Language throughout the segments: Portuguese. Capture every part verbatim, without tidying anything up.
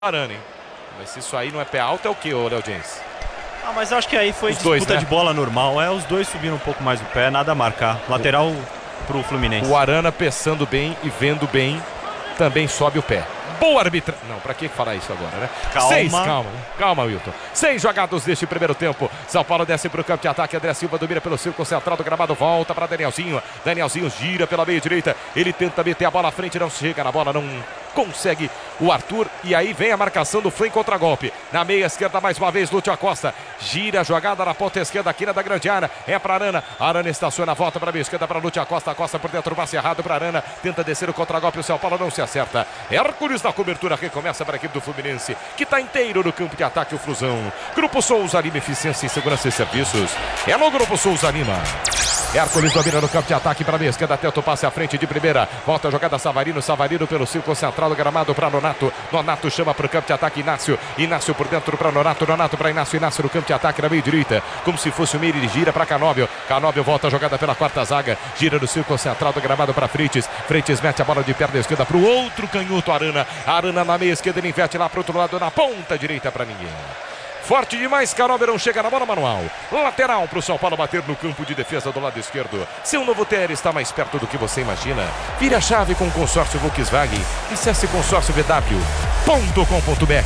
Arana, hein? Mas se isso aí não é pé alto, é o que, ô Léo Jens? Ah, mas eu acho que aí foi os disputa dois, né? de bola normal. É, os dois subiram um pouco mais o pé, nada a marcar. Lateral pro Fluminense. O Arana pensando bem e vendo bem, também sobe o pé. Boa arbitra... Não, pra que falar isso agora, né? Calma. Seis, calma, calma, Wilton. Seis jogados deste primeiro tempo. São Paulo desce pro campo de ataque. André Silva domina pelo círculo central do gramado. Volta pra Danielzinho. Danielzinho gira pela meia direita. Ele tenta meter a bola à frente, não chega na bola, não consegue o Arthur. E aí vem a marcação do Flamengo contra golpe. Na meia esquerda, mais uma vez, Lúcio Acosta. Gira a jogada na ponta esquerda, aqui na da grande área. É pra Arana. Arana estaciona, volta pra meia esquerda, pra Lúcio Acosta. Acosta por dentro, passe errado pra Arana. Tenta descer o contra-golpe. O São Paulo não se acerta. Hércules na cobertura, recomeça para a equipe do Fluminense, que está inteiro no campo de ataque, o Flusão. Grupo Souza Lima, eficiência em segurança e serviços. É no Grupo Souza Lima. Hércules domina no campo de ataque para a meia esquerda, tenta o passe à frente de primeira. Volta a jogada Savarino, Savarino pelo círculo central do gramado para Nonato. Nonato chama para o campo de ataque Inácio. Inácio por dentro para Nonato, Nonato para Inácio. Inácio no campo de ataque na meia direita, como se fosse o meio, ele gira para Canóbio. Canóbio volta a jogada pela quarta zaga, gira no círculo central do gramado para Freitas. Freitas mete a bola de perna esquerda para o outro canhoto, Arana. Arana na meia esquerda, ele inverte lá para o outro lado, na ponta direita para ninguém. Forte demais, Canóbio não chega na bola manual. Lateral para o São Paulo bater no campo de defesa do lado esquerdo. Seu novo T R está mais perto do que você imagina. Vire a chave com o consórcio Volkswagen. Acesse consórcio v w ponto com ponto b r.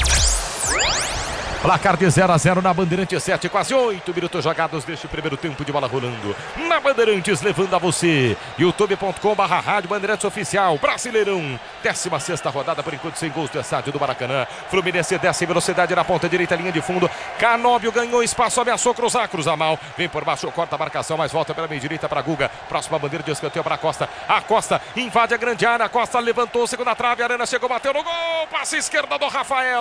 Placar de zero a zero na Bandeirantes sete, quase oito minutos jogados deste primeiro tempo de bola rolando. Na Bandeirantes, levando a você. youtube ponto com barra rádio Bandeirantes Oficial. Brasileirão, décima sexta rodada, por enquanto sem gols do estádio do Maracanã. Fluminense desce em velocidade na ponta direita, linha de fundo. Canóbio ganhou espaço, ameaçou cruzar, cruza mal. Vem por baixo, corta a marcação, mas volta pela meia direita para Guga. Próxima bandeira de escanteio para Costa. A Costa invade a grande área. A Costa levantou, segunda trave. Arana chegou, bateu no gol. Passe esquerda do Rafael.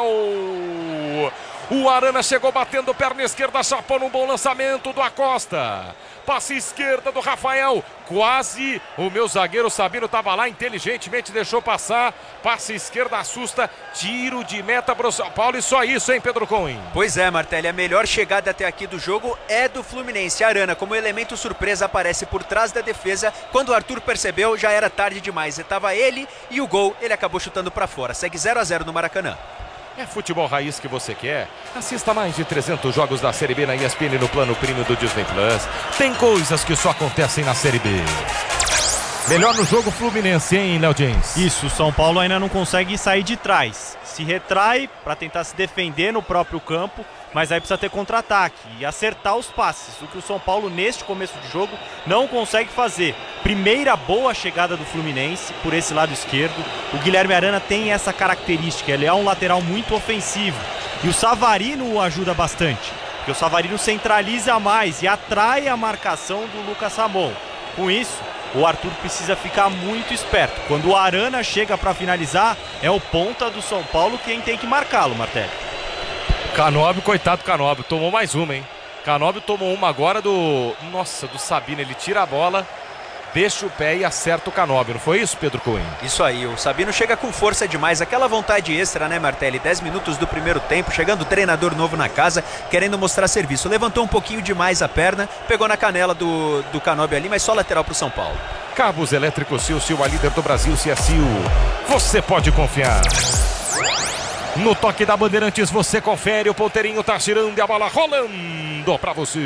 O Arana chegou batendo perna esquerda, chapou num bom lançamento do Acosta. Passe esquerda do Rafael. Quase o meu zagueiro Sabino estava lá, inteligentemente deixou passar. Passe esquerda assusta. Tiro de meta para o São Paulo e só isso, hein, Pedro Cohen? Pois é, Martelli, a melhor chegada até aqui do jogo é do Fluminense. A Arana, como elemento surpresa, aparece por trás da defesa. Quando o Arthur percebeu, já era tarde demais. Estava ele e o gol, ele acabou chutando para fora. Segue zero a zero no Maracanã. É futebol raiz que você quer? Assista mais de trezentos jogos da Série B na E S P N no plano premium do Disney Plus. Tem coisas que só acontecem na Série B. Melhor no jogo Fluminense, hein, Léo Jens? Isso, o São Paulo ainda não consegue sair de trás. Se retrai para tentar se defender no próprio campo, mas aí precisa ter contra-ataque e acertar os passes, o que o São Paulo neste começo de jogo não consegue fazer. Primeira boa chegada do Fluminense por esse lado esquerdo. O Guilherme Arana tem essa característica, ele é um lateral muito ofensivo e o Savarino o ajuda bastante, porque o Savarino centraliza mais e atrai a marcação do Lucas Ramon. Com isso, o Arthur precisa ficar muito esperto. Quando o Arana chega para finalizar, é o ponta do São Paulo quem tem que marcá-lo, Martelli. Canóbio, coitado do Canóbio, tomou mais uma, hein? Canóbio tomou uma agora do... Nossa, do Sabino, ele tira a bola, deixa o pé e acerta o Canóbio, não foi isso, Pedro Cohen? Isso aí, o Sabino chega com força demais, aquela vontade extra, né, Martelli? dez minutos do primeiro tempo, chegando o treinador novo na casa, querendo mostrar serviço. Levantou um pouquinho demais a perna, pegou na canela do, do Canóbio ali, mas só lateral pro São Paulo. Cabos elétricos Sil, Sil, a líder do Brasil, se é Sil, você pode confiar. No toque da Bandeirantes você confere, o ponteirinho tá girando e a bola rolando pra você.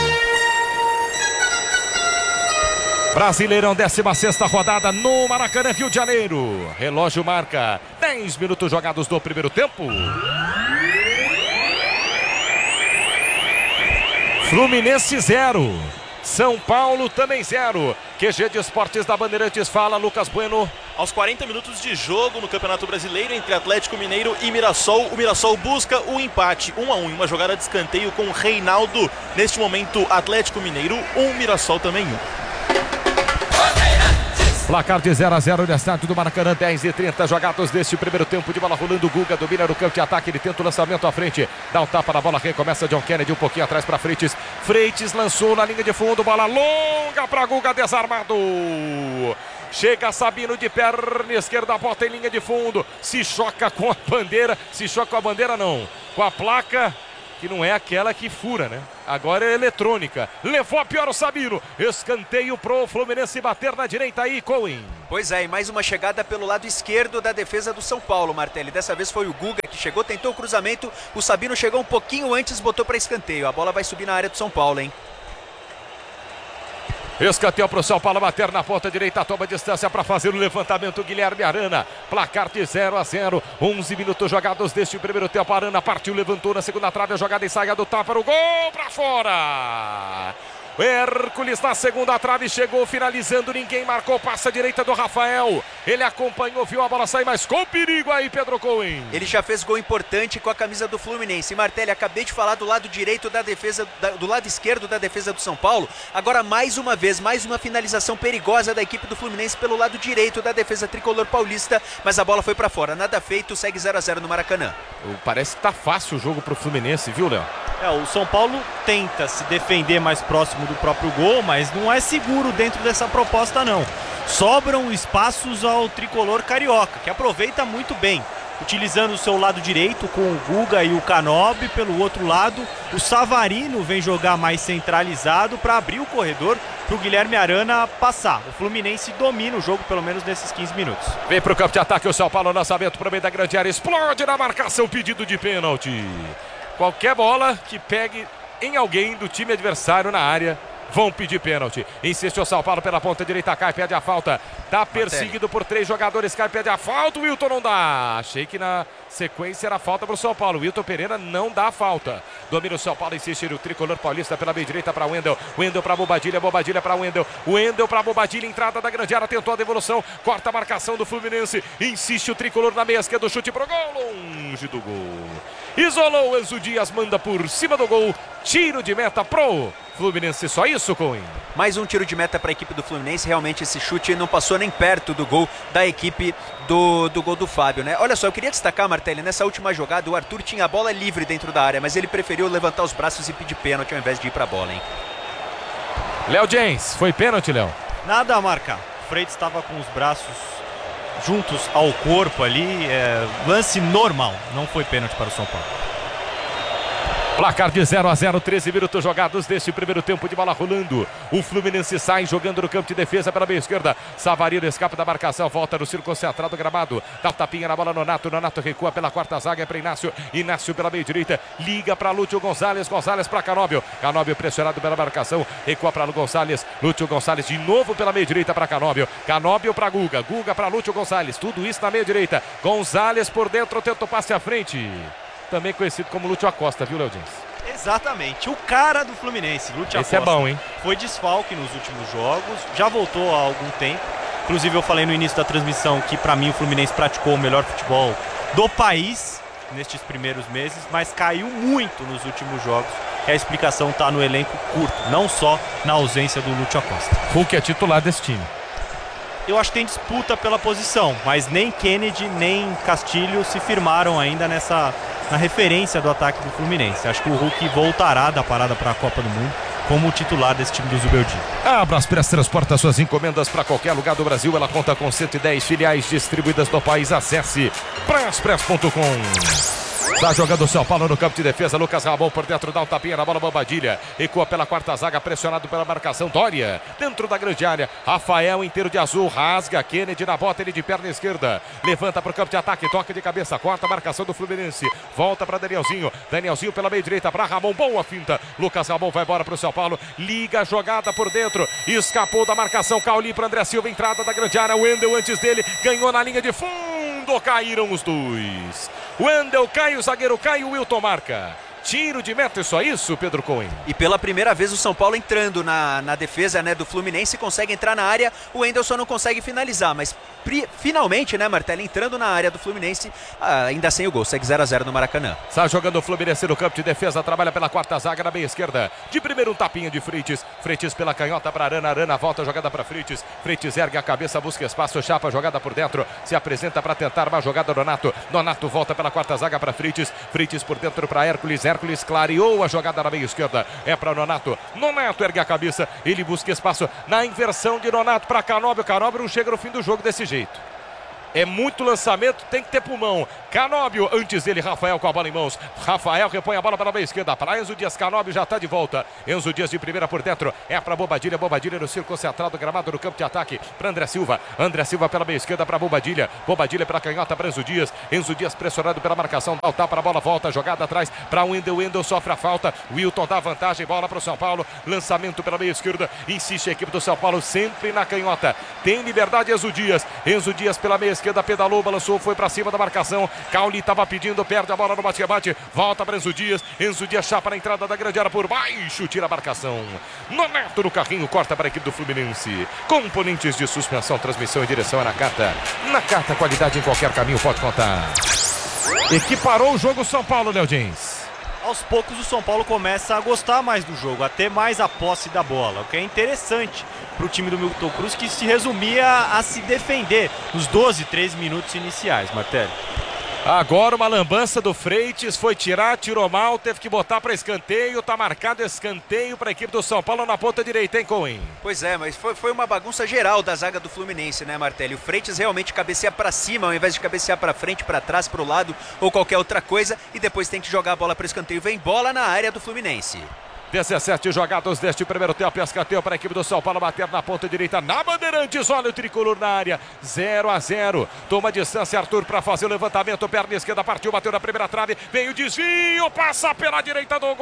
Brasileirão, décima sexta rodada no Maracanã, Rio de Janeiro. Relógio marca dez minutos jogados do primeiro tempo. Fluminense zero. São Paulo também zero. Q G de Esportes da Bandeirantes fala, Lucas Bueno. Aos quarenta minutos de jogo no Campeonato Brasileiro entre Atlético Mineiro e Mirassol, o Mirassol busca o empate um a um, uma jogada de escanteio com Reinaldo. Neste momento, Atlético Mineiro um, Mirassol também um. Placar de zero a zero no estádio do Maracanã, dez e trinta jogados deste primeiro tempo de bola rolando. Guga domina no campo de ataque, ele tenta o lançamento à frente, dá um tapa na bola, recomeça John Kennedy um pouquinho atrás para Freitas. Freitas lançou na linha de fundo, bola longa para Guga, desarmado. Chega Sabino de perna esquerda, bota em linha de fundo, se choca com a bandeira, se choca com a bandeira não, com a placa. que não é aquela que fura, né? Agora é eletrônica. Levou a pior o Sabino. Escanteio pro Fluminense bater na direita aí, Cohen. Pois é, e mais uma chegada pelo lado esquerdo da defesa do São Paulo, Martelli. Dessa vez foi o Guga que chegou, tentou o cruzamento. O Sabino chegou um pouquinho antes, botou para escanteio. A bola vai subir na área do São Paulo, hein? Escanteio para o São Paulo bater na ponta direita, toma distância para fazer o levantamento. Guilherme Arana, placar de zero a zero, onze minutos jogados deste primeiro tempo. Arana partiu, levantou na segunda trave, a jogada e saia do tapa, o gol para fora. Hércules na segunda trave, chegou finalizando, ninguém marcou, passa a direita do Rafael. Ele acompanhou, viu a bola sair, mas com perigo aí, Pedro Cohen. Ele já fez gol importante com a camisa do Fluminense. Martelli, acabei de falar do lado direito da defesa, da, do lado esquerdo da defesa do São Paulo. Agora mais uma vez, mais uma finalização perigosa da equipe do Fluminense pelo lado direito da defesa tricolor paulista, mas a bola foi pra fora. Nada feito, segue zero a zero no Maracanã. Parece que tá fácil o jogo pro Fluminense, viu, Léo? É, o São Paulo tenta se defender mais próximo do próprio gol, mas não é seguro dentro dessa proposta não. Sobram espaços ao tricolor carioca, que aproveita muito bem, utilizando o seu lado direito com o Guga e o Canobbe. Pelo outro lado, o Savarino vem jogar mais centralizado para abrir o corredor para o Guilherme Arana passar. O Fluminense domina o jogo, pelo menos nesses quinze minutos. Vem para o campo de ataque o São Paulo, lançamento para o meio da grande área, explode na marcação, pedido de pênalti. Qualquer bola que pegue em alguém do time adversário na área, vão pedir pênalti. Insiste o São Paulo pela ponta direita, cai, pede a falta. Tá perseguido por três jogadores, cai, pede a falta. O Wilton não dá. Achei que na sequência era falta para o São Paulo. O Wilton Pereira não dá a falta. Domina o São Paulo, insiste o tricolor paulista pela meia direita para Wendel. Wendel para Bobadilha, Bobadilha para Wendel. Wendel para Bobadilha, entrada da grande área, tentou a devolução. Corta a marcação do Fluminense. Insiste o tricolor na meia esquerda, chute pro gol, longe do gol. Isolou o Enzo Dias, manda por cima do gol. Tiro de meta pro Fluminense, só isso, Cohen? Mais um tiro de meta para a equipe do Fluminense. Realmente esse chute não passou nem perto do gol da equipe do, do gol do Fábio, né? Olha só, eu queria destacar, Martelli, nessa última jogada o Arthur tinha a bola livre dentro da área, mas ele preferiu levantar os braços e pedir pênalti ao invés de ir para a bola, hein? Léo Jens, foi pênalti, Léo? Nada a marcar. O Freitas estava com os braços juntos ao corpo ali, é, lance normal, não foi pênalti para o São Paulo. Placar de zero a zero, treze minutos jogados deste primeiro tempo de bola rolando. O Fluminense sai jogando no campo de defesa pela meia esquerda. Savarino escapa da marcação, volta no círculo central do gramado. Dá o tapinha na bola no Nonato. Nonato recua pela quarta zaga, é para Inácio. Inácio pela meia direita, liga para Lúcio Gonzalez. Gonzalez para Canóbio. Canóbio pressionado pela marcação, recua para Gonzalez. Lúcio Gonzalez de novo pela meia direita para Canóbio. Canóbio para Guga. Guga para Lúcio Gonzalez. Tudo isso na meia direita. Gonzalez por dentro, tenta o passe à frente. Também conhecido como Lúcio Acosta, viu, Léo Jens? Exatamente, o cara do Fluminense, Lúcio Esse Acosta. é bom, hein? Foi desfalque nos últimos jogos, já voltou há algum tempo. Inclusive eu falei no início da transmissão que para mim o Fluminense praticou o melhor futebol do país nestes primeiros meses, mas caiu muito nos últimos jogos. E a explicação está no elenco curto, não só na ausência do Lúcio Acosta. Hulk é titular desse time. Eu acho que tem disputa pela posição, mas nem Kennedy nem Castilho se firmaram ainda nessa na referência do ataque do Fluminense. Acho que o Hulk voltará da parada para a Copa do Mundo como o titular desse time do Zubeldia. A Braspress transporta suas encomendas para qualquer lugar do Brasil. Ela conta com cento e dez filiais distribuídas no país. Acesse braspress ponto com. Está jogando o São Paulo no campo de defesa. Lucas Ramon por dentro, dá um tapinha na bola, Bobadilha. Recua pela quarta zaga, pressionado pela marcação. Dória, dentro da grande área. Rafael inteiro de azul, rasga. Kennedy na bota, ele de perna esquerda. Levanta para o campo de ataque, toca de cabeça. Corta a marcação do Fluminense. Volta para Danielzinho. Danielzinho pela meia direita para Ramon. Boa finta. Lucas Ramon vai embora para o São Paulo. Liga a jogada por dentro. Escapou da marcação. Cauli para André Silva. Entrada da grande área. Wendel antes dele. Ganhou na linha de fundo. Caíram os dois. Wendel cai, o zagueiro cai, o Wilton marca. Tiro de meta, só isso, Pedro Cohen. E pela primeira vez o São Paulo entrando na, na defesa, né, do Fluminense, consegue entrar na área. O Wendel só não consegue finalizar, mas pri, finalmente, né, Martelli, entrando na área do Fluminense, ah, ainda sem o gol, segue zero a zero no Maracanã. Está jogando o Fluminense no campo de defesa, trabalha pela quarta zaga na meia esquerda. De primeiro um tapinha de Freitas, Freitas pela canhota para Arana, Arana volta a jogada para Freitas, Freitas ergue a cabeça, busca espaço, chapa, jogada por dentro, se apresenta para tentar uma jogada Nonato. Nonato volta pela quarta zaga para Freitas, Freitas por dentro para Hércules, Hércules clareou a jogada na meia esquerda, é para Nonato. Nonato ergue a cabeça, ele busca espaço na inversão de Nonato para Canóbio. Canóbio não chega no fim do jogo desse jeito. É muito lançamento, tem que ter pulmão. Canóbio, antes dele, Rafael com a bola em mãos. Rafael repõe a bola para a meia esquerda. Para Enzo Dias, Canóbio já está de volta. Enzo Dias de primeira por dentro. É para Bobadilha. Bobadilha no círculo central do gramado no campo de ataque. Para André Silva. André Silva pela meia esquerda para Bobadilha. Bobadilha pela canhota para Enzo Dias. Enzo Dias pressionado pela marcação. Dá o tapa, a bola volta. Jogada atrás para Wendel. Wendel sofre a falta. Wilton dá vantagem. Bola para o São Paulo. Lançamento pela meia esquerda. Insiste a equipe do São Paulo sempre na canhota. Tem liberdade Enzo Dias. Enzo Dias pela meia esquerda. Pedalou, balançou, foi para cima da marcação. Cauli estava pedindo, perde a bola no bate-bate. Volta para Enzo Dias. Enzo Dias chapa na entrada da grande área por baixo. Tira a marcação. Nonato no carrinho, corta para a equipe do Fluminense. Componentes de suspensão, transmissão e direção é na Nakata. Nakata, qualidade em qualquer caminho, pode contar. Equiparou o jogo São Paulo, Léo Jens. Aos poucos o São Paulo começa a gostar mais do jogo, a ter mais a posse da bola, o que é interessante para o time do Milton Cruz, que se resumia a se defender nos doze, treze minutos iniciais, Martelli. Agora uma lambança do Freitas, foi tirar, tirou mal, teve que botar para escanteio, tá marcado escanteio para a equipe do São Paulo na ponta direita, hein, Cohen? Pois é, mas foi, foi uma bagunça geral da zaga do Fluminense, né, Martelli? O Freitas realmente cabeceia para cima, ao invés de cabecear para frente, para trás, para o lado ou qualquer outra coisa, e depois tem que jogar a bola para escanteio. Vem bola na área do Fluminense. dezessete jogados deste primeiro tempo, escanteio para a equipe do São Paulo, bater na ponta direita, na Bandeirantes, olha o tricolor na área, zero a zero, toma distância Arthur para fazer o levantamento, perna esquerda, partiu, bateu na primeira trave, vem o desvio, passa pela direita do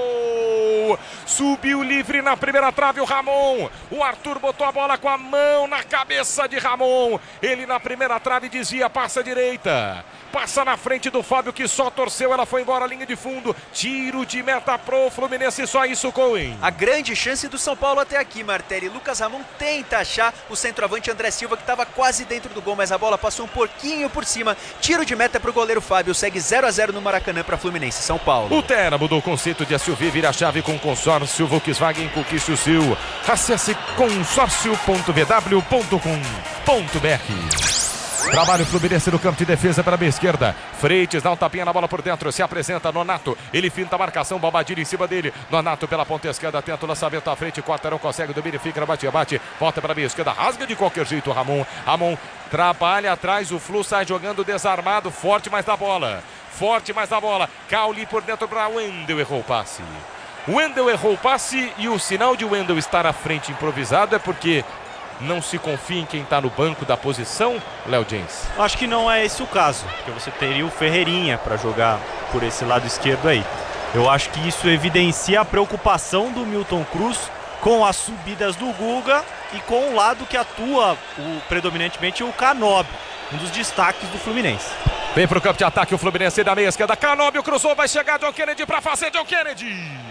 gol, subiu livre na primeira trave o Ramon, o Arthur botou a bola com a mão na cabeça de Ramon, ele na primeira trave desvia, passa à direita, passa na frente do Fábio que só torceu, ela foi embora, linha de fundo, tiro de meta pro Fluminense, só isso, Cohen. A grande chance do São Paulo até aqui, Martelli. Lucas Ramon tenta achar o centroavante André Silva, que estava quase dentro do gol, mas a bola passou um pouquinho por cima. Tiro de meta para o goleiro Fábio, segue zero a zero no Maracanã para Fluminense, São Paulo. O Terra mudou o conceito de S U V, vira a chave com consórcio Volkswagen, conquiste o seu. Acesse consórcio ponto v w ponto com ponto b r. Trabalho Fluminense no campo de defesa pela meia esquerda. Freitas dá um tapinha na bola por dentro. Se apresenta Nonato. Ele finta a marcação. Bobadilha em cima dele. Nonato pela ponta esquerda. Tenta o lançamento à frente. Corta, não consegue. Domínio, fica no bate-bate. Volta para a meia esquerda. Rasga de qualquer jeito o Ramon. Ramon trabalha atrás. O Flu sai jogando desarmado. Forte, mas dá bola. Forte, mas dá bola. Cauli por dentro para Wendel. Errou o passe. Wendel errou o passe. E o sinal de Wendel estar à frente improvisado é porque não se confia em quem está no banco da posição, Léo Jens? Acho que não é esse o caso, porque você teria o Ferreirinha para jogar por esse lado esquerdo aí. Eu acho que isso evidencia a preocupação do Milton Cruz com as subidas do Guga e com o lado que atua o, predominantemente o Canóbio, um dos destaques do Fluminense. Vem para o campo de ataque o Fluminense da meia esquerda. Canóbio cruzou, vai chegar John Kennedy para fazer John Kennedy.